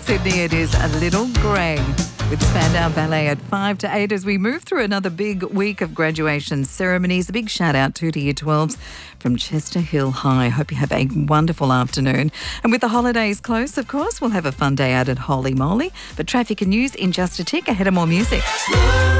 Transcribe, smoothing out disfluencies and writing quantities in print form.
Sydney, it is A Little Grey with Spandau Ballet at 5 to 8 as we move through another big week of graduation ceremonies. A big shout out to Year 12s from Chester Hill High. Hope you have a wonderful afternoon. And with the holidays close, of course, we'll have a fun day out at Holy Moly. But traffic and news in just a tick. Ahead of more music.